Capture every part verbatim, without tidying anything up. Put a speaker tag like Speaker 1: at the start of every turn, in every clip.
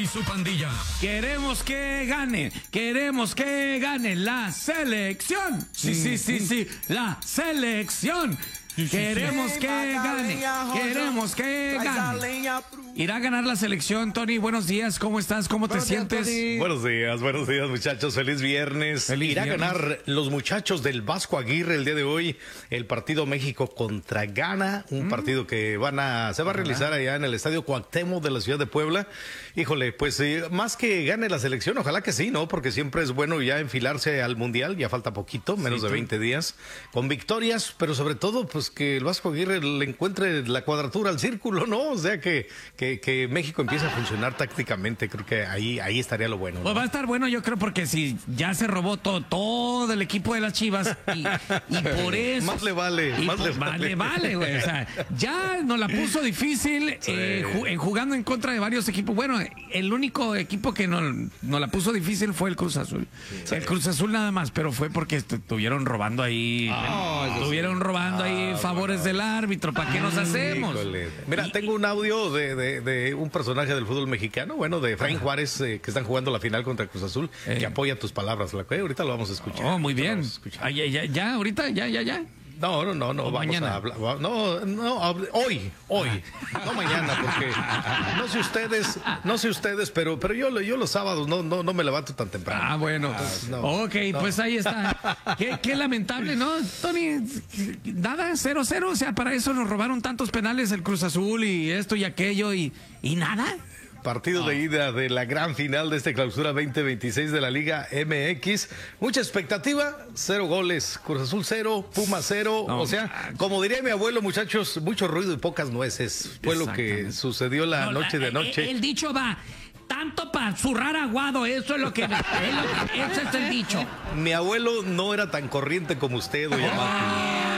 Speaker 1: su pandilla.
Speaker 2: Queremos que gane, queremos que gane la selección. Sí, sí, sí, sí, la selección. Queremos que gane, queremos que gane. ¿Irá a ganar la selección, Tony? Buenos días, ¿cómo estás? ¿Cómo te sientes?
Speaker 3: Buenos días, buenos días, muchachos. Feliz viernes.
Speaker 2: Feliz
Speaker 3: Irá
Speaker 2: viernes.
Speaker 3: a ganar los muchachos del Vasco Aguirre el día de hoy el partido México contra Ghana, un mm. partido que van a se va a realizar allá en el Estadio Cuauhtémoc de la ciudad de Puebla. Híjole, pues eh, más que gane la selección, ojalá que sí, ¿no? Porque siempre es bueno ya enfilarse al Mundial, ya falta poquito, menos sí, de veinte días, con victorias, pero sobre todo, pues que el Vasco Aguirre le encuentre la cuadratura al círculo, ¿no? O sea, que, que, que México empiece a funcionar tácticamente, creo que ahí, ahí estaría lo bueno, ¿no?
Speaker 2: Pues va a estar bueno, yo creo, porque si ya se robó todo, todo el equipo de las Chivas y, y por eso...
Speaker 3: Más le vale,
Speaker 2: y
Speaker 3: más le
Speaker 2: vale. Vale, güey, o sea, ya nos la puso difícil sí. eh, ju eh, jugando en contra de varios equipos. Bueno, el único equipo que nos no la puso difícil fue el Cruz Azul. Sí. El Cruz Azul nada más, pero fue porque estuvieron robando ahí, oh, estuvieron sí. robando ahí ah, favores bueno. del árbitro. ¿Para qué nos hacemos?
Speaker 3: Híjole. Mira, y, tengo un audio de, de, de un personaje del fútbol mexicano, bueno, de Efraín Juárez, eh, que están jugando la final contra Cruz Azul, eh. que apoya tus palabras, la que ahorita lo vamos a escuchar.
Speaker 2: Oh, muy bien. Ah, ya, ya, ya, ahorita, ya, ya, ya.
Speaker 3: No, no, no, no, vamos
Speaker 2: mañana.
Speaker 3: a hablar. No, no, hoy, hoy, no mañana, porque no sé ustedes, no sé ustedes, pero, pero yo, yo los sábados no, no, no me levanto tan temprano.
Speaker 2: Ah, bueno.
Speaker 3: Entonces, no,
Speaker 2: ok, no. Pues ahí está. Qué, qué lamentable, ¿no, Tony? Nada, cero, cero. O sea, para eso nos robaron tantos penales el Cruz Azul y esto y aquello y, y nada.
Speaker 3: Partido de ida de la gran final de este clausura veinte veintiséis de la Liga M X. Mucha expectativa, cero goles. Cruz Azul cero, Puma cero. No, o sea, como diría mi abuelo, muchachos, mucho ruido y pocas nueces. Fue lo que sucedió la no, noche la, de noche.
Speaker 2: El, el dicho va, tanto para zurrar aguado, eso es lo que... es lo que ese es el dicho.
Speaker 3: Mi abuelo no era tan corriente como usted, doña Mati.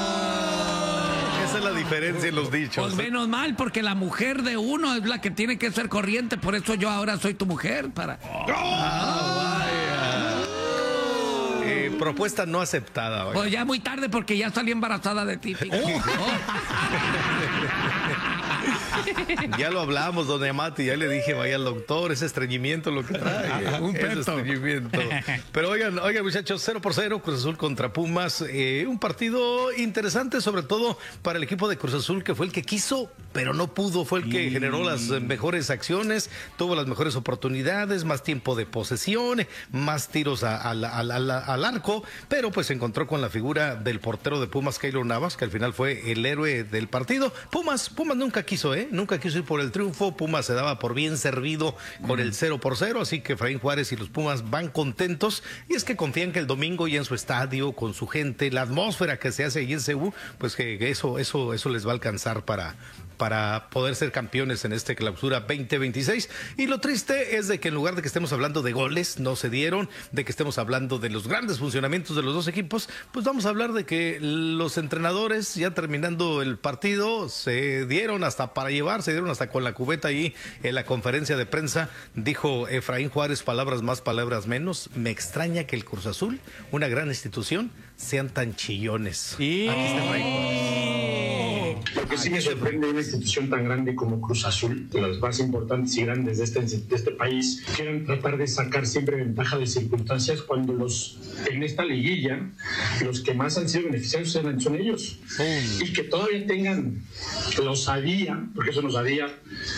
Speaker 3: Esa es la diferencia en los dichos.
Speaker 2: Pues menos mal, porque la mujer de uno es la que tiene que ser corriente, por eso yo ahora soy tu mujer, para...
Speaker 3: Oh, ah, vaya. Eh, propuesta no aceptada. Vaya.
Speaker 2: Pues ya muy tarde, porque ya salí embarazada de ti. Oh. Oh.
Speaker 3: Ya lo hablamos, doña Mati, ya le dije, vaya al doctor, ese estreñimiento lo que trae.
Speaker 2: Un
Speaker 3: ese estreñimiento. Pero oigan, oigan muchachos, cero por cero, Cruz Azul contra Pumas, eh, un partido interesante, sobre todo para el equipo de Cruz Azul, que fue el que quiso, pero no pudo, fue el que mm. generó las mejores acciones, tuvo las mejores oportunidades, más tiempo de posesión, más tiros a, a, a, a, a, al arco, pero pues se encontró con la figura del portero de Pumas, Keylor Navas, que al final fue el héroe del partido. Pumas, Pumas nunca quiso, ¿eh? Nunca quiso ir por el triunfo. Pumas se daba por bien servido con mm. el cero por cero, así que Efraín Juárez y los Pumas van contentos, y es que confían que el domingo ya en su estadio, con su gente, la atmósfera que se hace allí en C U, pues que eso, eso, eso les va a alcanzar para... para poder ser campeones en este clausura veinte veintiséis. Y lo triste es de que en lugar de que estemos hablando de goles, no se dieron, de que estemos hablando de los grandes funcionamientos de los dos equipos, pues vamos a hablar de que los entrenadores, ya terminando el partido, se dieron hasta para llevar, se dieron hasta con la cubeta ahí en la conferencia de prensa. Dijo Efraín Juárez, palabras más, palabras menos: me extraña que el Cruz Azul, una gran institución, sean tan chillones.
Speaker 2: Y...
Speaker 3: aquí está Efraín Juárez.
Speaker 4: Lo que sí me sorprende una institución tan grande como Cruz Azul, de las más importantes y grandes de este, de este país, quieran tratar de sacar siempre ventaja de circunstancias cuando los en esta liguilla los que más han sido beneficiados son, son ellos. Mm. Y que todavía tengan la osadía, porque eso nos osadía,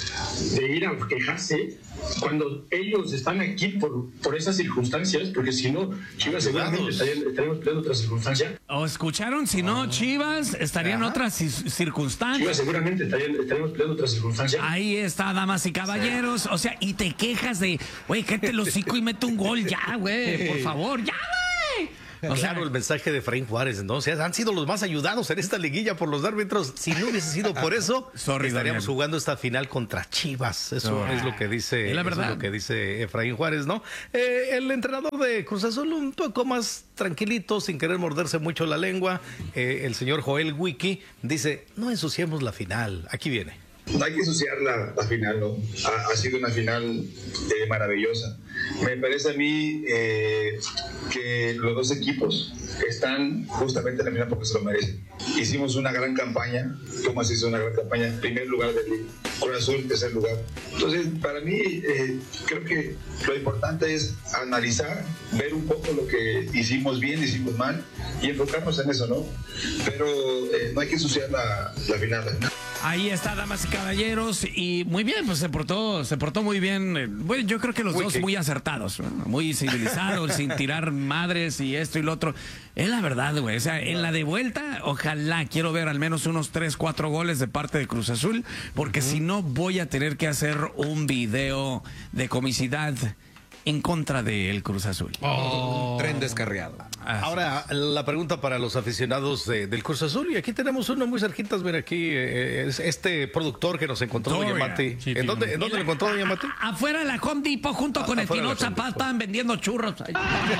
Speaker 4: de ir a quejarse cuando ellos están aquí por, por esas circunstancias, porque si no, Chivas seguramente estarían, estaríamos peleando otra circunstancia.
Speaker 2: ¿O escucharon? Si no, Chivas estarían en otras circunstancias.
Speaker 4: Chivas seguramente estarían, estaríamos peleando otra circunstancia.
Speaker 2: Ahí está, damas y caballeros. O sea, y te quejas de, güey, que te lo hocico y mete un gol ya, güey, por favor, ya, güey.
Speaker 3: O sea, claro, el mensaje de Efraín Juárez, ¿no? O sea, han sido los más ayudados en esta liguilla por los árbitros. Si no hubiese sido por eso, Sorry, estaríamos Daniel. jugando esta final contra Chivas. Eso no. es lo que dice,
Speaker 2: la verdad?
Speaker 3: Eso es lo que dice Efraín Juárez, ¿no? Eh, el entrenador de Cruz Azul un poco más tranquilito, sin querer morderse mucho la lengua. Eh, el señor Joel Wiki dice, no ensuciemos la final. Aquí viene.
Speaker 5: No hay que ensuciar la, la final, ¿no? Ha, ha sido una final eh, maravillosa. Me parece a mí eh, que los dos equipos están justamente en la final porque se lo merecen. Hicimos una gran campaña, Pumas hizo una gran campaña, en primer lugar del liga. Cruz Azul tercer lugar. Entonces, para mí, eh, creo que lo importante es analizar, ver un poco lo que hicimos bien, hicimos mal y enfocarnos en eso, ¿no? Pero eh, no hay que ensuciar la, la final, ¿no?
Speaker 2: Ahí está, damas y caballeros, y muy bien, pues se portó, se portó muy bien. Bueno, yo creo que los
Speaker 3: Muy
Speaker 2: dos
Speaker 3: que-
Speaker 2: muy acertados, ¿no? Muy civilizados, sin tirar madres y esto y lo otro. Es la verdad, güey. O sea, en la de vuelta, ojalá quiero ver al menos unos tres, cuatro goles de parte de Cruz Azul, porque si no voy a tener que hacer un video de comicidad en contra del Cruz Azul.
Speaker 1: Tren descarriado.
Speaker 2: Así
Speaker 3: Ahora, la pregunta para los aficionados de- del Cruz Azul, y aquí tenemos uno muy cerquitas, mira aquí, eh, es este productor que nos encontró, doña
Speaker 2: Victoria.
Speaker 3: Mati.
Speaker 1: Sí,
Speaker 3: ¿En dónde, ¿en dónde lo encontró, doña Mati?
Speaker 2: A- Afuera de la Home Depot, junto con el
Speaker 3: afuera de la
Speaker 2: Tino
Speaker 3: Home
Speaker 2: Zapata,
Speaker 3: Depot.
Speaker 2: estaban vendiendo churros. Ay.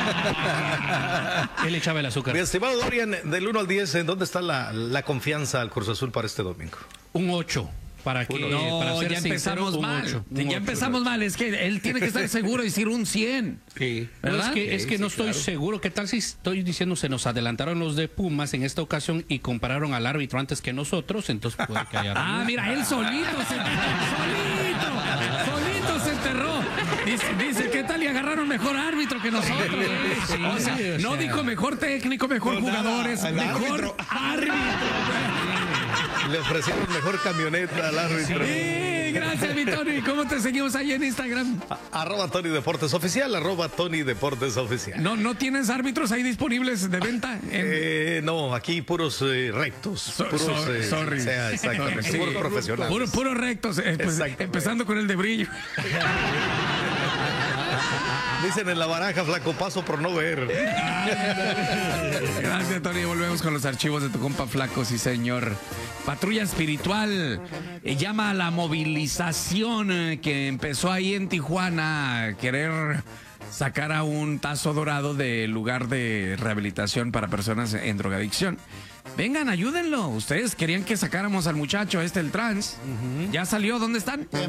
Speaker 1: Él echaba el azúcar.
Speaker 3: Mi estimado Dorian, del uno al diez, ¿en dónde está la, la confianza al Cruz Azul para este domingo?
Speaker 1: Un ocho. Para que,
Speaker 2: No,
Speaker 1: para ser
Speaker 2: ya
Speaker 1: sincero,
Speaker 2: empezamos
Speaker 1: un
Speaker 2: mal.
Speaker 1: ocho, un
Speaker 2: ya
Speaker 1: ocho.
Speaker 2: empezamos mal. Es que él tiene que estar seguro y decir un cien.
Speaker 1: Sí. No,
Speaker 2: ¿Verdad?
Speaker 1: es que, es
Speaker 3: Sí,
Speaker 1: que no
Speaker 3: sí,
Speaker 1: estoy
Speaker 3: claro.
Speaker 1: seguro. ¿Qué tal si estoy diciendo se nos adelantaron los de Pumas en esta ocasión y compararon al árbitro antes que nosotros? Entonces puede que haya.
Speaker 2: Ah, mira, él solito se solito, solito se enterró. Dice, dice, ¿qué tal? Y agarraron mejor árbitro que nosotros.
Speaker 1: Sí, sí,
Speaker 2: O sea,
Speaker 1: sí, o
Speaker 2: no
Speaker 1: sea.
Speaker 2: dijo mejor técnico, mejor
Speaker 3: No, nada,
Speaker 2: jugadores,
Speaker 3: al
Speaker 2: mejor
Speaker 3: árbitro.
Speaker 2: árbitro.
Speaker 3: Le ofrecieron mejor camioneta al árbitro.
Speaker 2: Sí, gracias, mi Tony. ¿Cómo te seguimos ahí en Instagram?
Speaker 3: A- Arroba Tony Deportes Oficial, arroba Tony Deportes Oficial.
Speaker 2: ¿No, no tienes árbitros ahí disponibles de venta? En-
Speaker 3: Eh, no, aquí puros eh, rectos.
Speaker 2: So-
Speaker 3: puros,
Speaker 2: so-
Speaker 3: eh,
Speaker 2: sorry.
Speaker 3: o sea, exactamente,
Speaker 2: Sí.
Speaker 3: puros profesionales.
Speaker 2: Puro, puro rectos, eh, pues,
Speaker 3: Exactamente.
Speaker 2: empezando con el de brillo.
Speaker 3: Dicen en la baraja, flaco, paso por no ver.
Speaker 2: Gracias, Tony. Volvemos con los archivos de tu compa Flaco, sí, señor. Patrulla Espiritual eh, llama a la movilización eh, que empezó ahí en Tijuana a querer sacar a un Tazo Dorado del lugar de rehabilitación para personas en drogadicción. Vengan, ayúdenlo. Ustedes querían que sacáramos al muchacho este, el trans. Ya salió. ¿Dónde están?